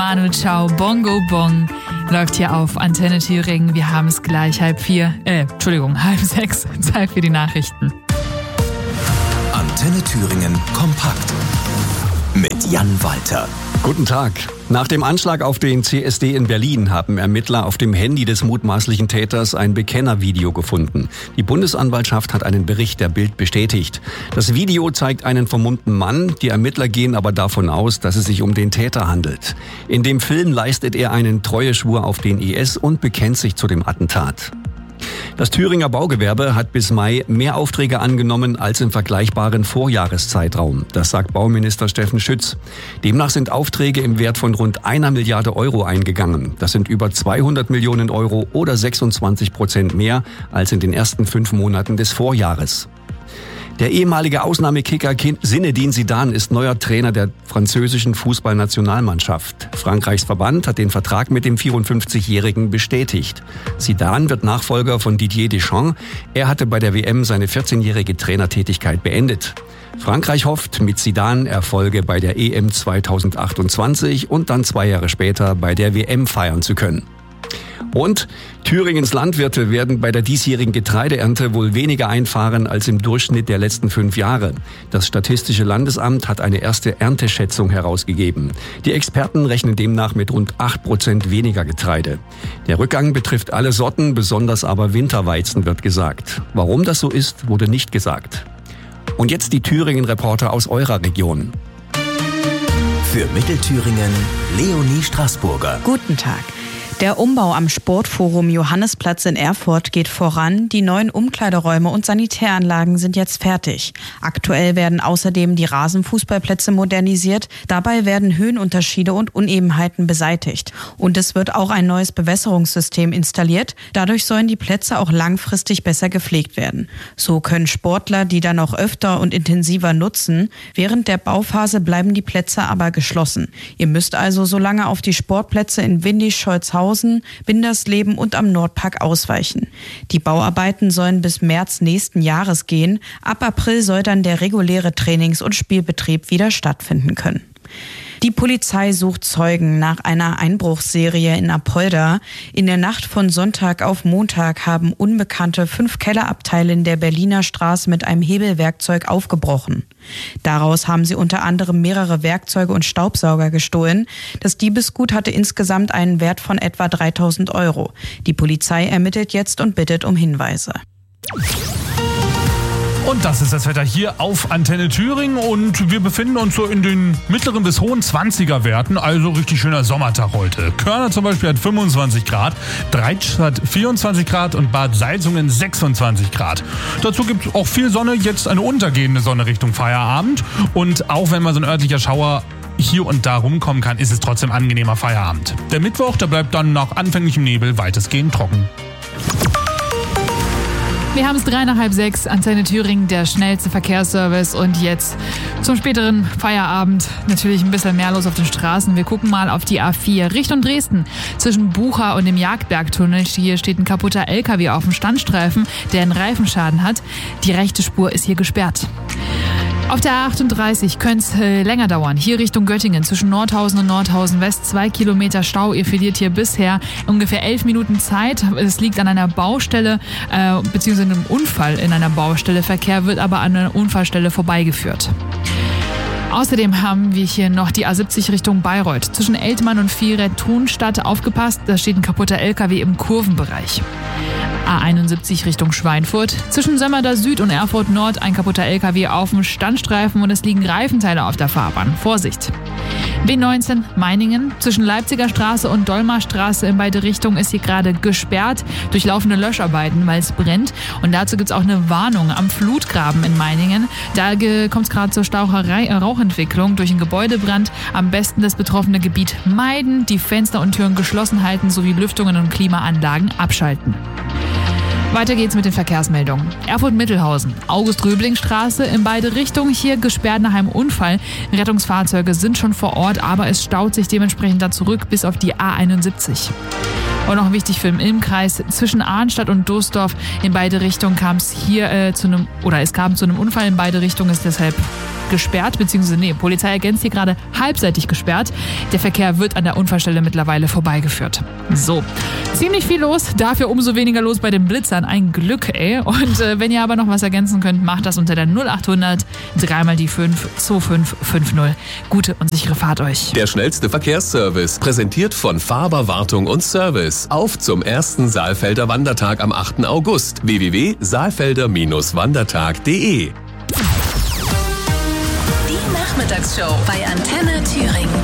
Manu Chao, Bongo Bong läuft hier auf Antenne Thüringen. Wir haben es gleich 5:30, Zeit für die Nachrichten. Antenne Thüringen kompakt mit Jan Walter. Guten Tag. Nach dem Anschlag auf den CSD in Berlin haben Ermittler auf dem Handy des mutmaßlichen Täters ein Bekennervideo gefunden. Die Bundesanwaltschaft hat einen Bericht der Bild bestätigt. Das Video zeigt einen vermummten Mann. Die Ermittler gehen aber davon aus, dass es sich um den Täter handelt. In dem Film leistet er einen Treueschwur auf den IS und bekennt sich zu dem Attentat. Das Thüringer Baugewerbe hat bis Mai mehr Aufträge angenommen als im vergleichbaren Vorjahreszeitraum. Das sagt Bauminister Steffen Schütz. Demnach sind Aufträge im Wert von rund 1 Milliarde Euro eingegangen. Das sind über 200 Millionen Euro oder 26% mehr als in den ersten 5 Monaten des Vorjahres. Der ehemalige Ausnahmekicker Zinedine Zidane ist neuer Trainer der französischen Fußballnationalmannschaft. Frankreichs Verband hat den Vertrag mit dem 54-Jährigen bestätigt. Zidane wird Nachfolger von Didier Deschamps. Er hatte bei der WM seine 14-jährige Trainertätigkeit beendet. Frankreich hofft, mit Zidane Erfolge bei der EM 2028 und dann 2 Jahre später bei der WM feiern zu können. Und Thüringens Landwirte werden bei der diesjährigen Getreideernte wohl weniger einfahren als im Durchschnitt der letzten 5 Jahre. Das Statistische Landesamt hat eine erste Ernteschätzung herausgegeben. Die Experten rechnen demnach mit rund 8% weniger Getreide. Der Rückgang betrifft alle Sorten, besonders aber Winterweizen, wird gesagt. Warum das so ist, wurde nicht gesagt. Und jetzt die Thüringen-Reporter aus eurer Region. Für Mittelthüringen Leonie Straßburger. Guten Tag. Der Umbau am Sportforum Johannesplatz in Erfurt geht voran. Die neuen Umkleideräume und Sanitäranlagen sind jetzt fertig. Aktuell werden außerdem die Rasenfußballplätze modernisiert. Dabei werden Höhenunterschiede und Unebenheiten beseitigt. Und es wird auch ein neues Bewässerungssystem installiert. Dadurch sollen die Plätze auch langfristig besser gepflegt werden. So können Sportler die dann auch öfter und intensiver nutzen. Während der Bauphase bleiben die Plätze aber geschlossen. Ihr müsst also so lange auf die Sportplätze in Windisch-Scholzhausen, Bindersleben und am Nordpark ausweichen. Die Bauarbeiten sollen bis März nächsten Jahres gehen. Ab April soll dann der reguläre Trainings- und Spielbetrieb wieder stattfinden können. Die Polizei sucht Zeugen nach einer Einbruchsserie in Apolda. In der Nacht von Sonntag auf Montag haben Unbekannte 5 Kellerabteile in der Berliner Straße mit einem Hebelwerkzeug aufgebrochen. Daraus haben sie unter anderem mehrere Werkzeuge und Staubsauger gestohlen. Das Diebesgut hatte insgesamt einen Wert von etwa 3.000 Euro. Die Polizei ermittelt jetzt und bittet um Hinweise. Und das ist das Wetter hier auf Antenne Thüringen und wir befinden uns so in den mittleren bis hohen 20er Werten, also richtig schöner Sommertag heute. Körner zum Beispiel hat 25 Grad, Dreitsch hat 24 Grad und Bad Salzungen 26 Grad. Dazu gibt es auch viel Sonne, jetzt eine untergehende Sonne Richtung Feierabend und auch wenn mal so ein örtlicher Schauer hier und da rumkommen kann, ist es trotzdem angenehmer Feierabend. Der Mittwoch, der bleibt dann nach anfänglichem Nebel weitestgehend trocken. Wir haben es 5:03, Antenne Thüringen, der schnellste Verkehrsservice und jetzt zum späteren Feierabend natürlich ein bisschen mehr los auf den Straßen. Wir gucken mal auf die A4 Richtung Dresden. Zwischen Bucha und dem Jagdbergtunnel hier steht ein kaputter LKW auf dem Standstreifen, der einen Reifenschaden hat. Die rechte Spur ist hier gesperrt. Auf der A38 könnte es länger dauern. Hier Richtung Göttingen zwischen Nordhausen und Nordhausen West 2 Kilometer Stau. Ihr verliert hier bisher ungefähr 11 Minuten Zeit. Es liegt an einer Baustelle beziehungsweise einem Unfall in einer Baustelle. Verkehr wird aber an einer Unfallstelle vorbeigeführt. Außerdem haben wir hier noch die A70 Richtung Bayreuth. Zwischen Eltmann und Viereth-Thunstadt aufgepasst, da steht ein kaputter LKW im Kurvenbereich. A71 Richtung Schweinfurt. Zwischen Sömmerda Süd und Erfurt Nord ein kaputter LKW auf dem Standstreifen und es liegen Reifenteile auf der Fahrbahn. Vorsicht! B19 Meiningen. Zwischen Leipziger Straße und Dolmarstraße in beide Richtungen ist hier gerade gesperrt durch laufende Löscharbeiten, weil es brennt. Und dazu gibt es auch eine Warnung am Flutgraben in Meiningen. Da kommt es gerade zur Rauchentwicklung durch einen Gebäudebrand. Am besten das betroffene Gebiet meiden, die Fenster und Türen geschlossen halten sowie Lüftungen und Klimaanlagen abschalten. Weiter geht's mit den Verkehrsmeldungen. Erfurt-Mittelhausen, August-Röbling-Straße in beide Richtungen. Hier gesperrt nach einem Unfall. Rettungsfahrzeuge sind schon vor Ort, aber es staut sich dementsprechend da zurück bis auf die A71. Und noch wichtig für den Ilmkreis, zwischen Arnstadt und Doesdorf in beide Richtungen kam es hier zu einem Unfall in beide Richtungen, ist deshalb gesperrt, beziehungsweise Polizei ergänzt hier gerade halbseitig gesperrt. Der Verkehr wird an der Unfallstelle mittlerweile vorbeigeführt. So, ziemlich viel los, dafür umso weniger los bei den Blitzern. Ein Glück, ey. Und wenn ihr aber noch was ergänzen könnt, macht das unter der 0800 3 die 5 2550. Gute und sichere Fahrt euch. Der schnellste Verkehrsservice, präsentiert von Faber Wartung und Service. Auf zum ersten Saalfelder Wandertag am 8. August. www.saalfelder-wandertag.de. Die Nachmittagsshow bei Antenne Thüringen.